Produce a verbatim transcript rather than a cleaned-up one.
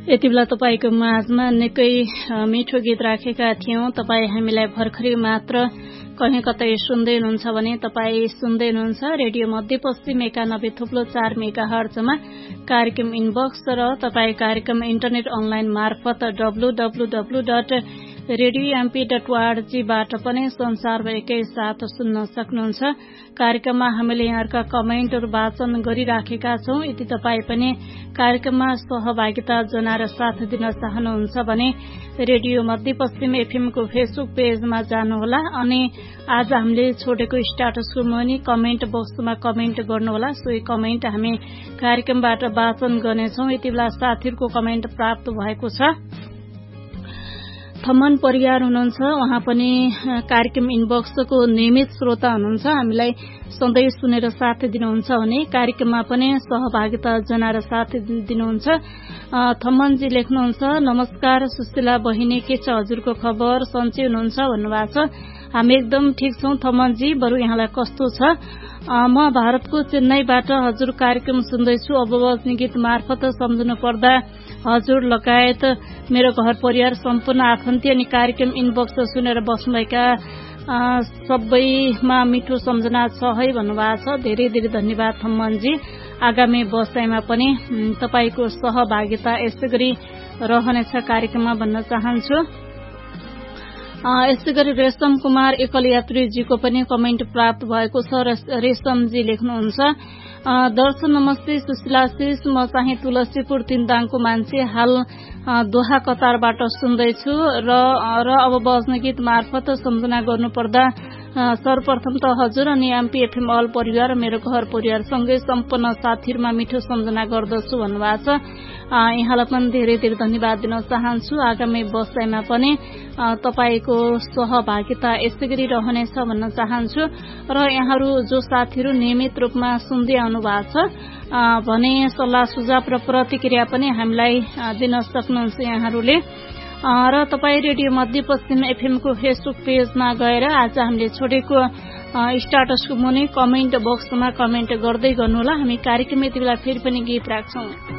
यति बेला तपाईको माझमा निकै मिठो गीत राखेका थियौं। तपाई हामीलाई भर्खरै मात्र कहीं कतै सुन्दै हुनुहुन्छ भने तपाई सुन्दै हुनुहुन्छ रेडियो मध्यपश्चिम एकानब्बे थुप्लो चार मेगा हर्जमा कार्यक्रम इनबक्स र तपाई कार्यक्रम इन्टरनेट अनलाइन मार्फत W W W dot radio MP dot ORG बाट पनि संसारभरिकै साथ सुन्न सक्नुहुन्छ। कार्यक्रममा हामीले यहाँका कमेन्टहरू वाचन गरिराखेका छौं। यदि तपाई पनि कार्यक्रममा सहभागिता जनाएर साथ दिन चाहनुहुन्छ भने रेडियो मध्यपश्चिम एफएम को फेसबुक पेजमा जानुहोला अनि आज हामीले छोडेको स्ट्याटसको मुनि कमेन्ट बक्समा कमेन्ट गर्नुहोला। सोही कमेन्ट हामी कार्यक्रमबाट वाचन गर्नेछौं। यति बेला साथीहरुको कमेन्ट प्राप्त भएको छ। थमन परियार हुनुहुन्छ, उहाँ पनि कार्यक्रम इनबक्सको नियमित श्रोता हुनुहुन्छ। हामीलाई सधैँ सुनेर साथ दिनुहुन्छ भने कार्यक्रममा पनि सहभागिता जनाएर साथ दिनुहुन्छ। थमनजी लेख्नुहुन्छ, नमस्कार सुशीला बहिनी, के छ हजुरको खबर, सन्चै हुनुहुन्छ भन्नुभएको छ। हामी एकदम ठिक छौं थमनजी, बरु यहाँलाई कस्तो छ? म भारतको चेन्नईबाट हजुर कार्यक्रम सुन्दैछु। अब बज्ने गीत मार्फत सम्झनु पर्दा हजुर लगायत मेरो घर परिवार सम्पूर्ण आफन्ती अनि कार्यक्रम इनबक्स सुनेर बस्नुभएका सबैमा मिठो सम्झना छ है भन्नुभएको छ। धेरै धेरै धन्यवाद थम्मनजी। आगामी बसाइमा पनि तपाईको सहभागिता यसै गरी रहनेछ कार्यक्रममा भन्न चाहन्छु। यसै गरी रेशम कुमार एकल यात्रीजीको पनि कमेन्ट प्राप्त भएको छ। रेशमजी लेख्नुहुन्छ, दर्शन नमस्ते सुशीलाशिष, म चाहिँ तुलसीपुर तिनदाङको मान्छे, हाल दोहा कतारबाट सुन्दैछु र र अब बज्ने गीत मार्फत सम्झना गर्नुपर्दा सर्वप्रथम त हजुर अनि एमपीएफएम अल परिवार मेरो घर परिवारसँगै सम्पूर्ण साथीहरुमा मिठो सम्झना गर्दछु भन्नुभएको छ। यहाँलाई पनि धेरै धेरै धन्यवाद दिन चाहन्छु। आगामी बसाइमा पनि तपाईको सहभागिता यसै गरी रहनेछ भन्न चाहन्छु र यहाँहरू जो साथीहरु नियमित रूपमा सुन्दै आउनु भएको छ भने सल्लाह सुझाव र प्रतिक्रिया पनि हामीलाई दिन सक्नुहुन्छ यहाँहरूले। र तपाई रेडियो मध्यपश्चिम एफएम को फेसबुक पेजमा गएर आज हामीले छोडेको स्ट्याटसको मुनि कमेन्ट बक्समा कमेन्ट गर्दै गर्नुहोला। हामी कार्यक्रम यति बेला फेरि पनि गीत राख्छौं।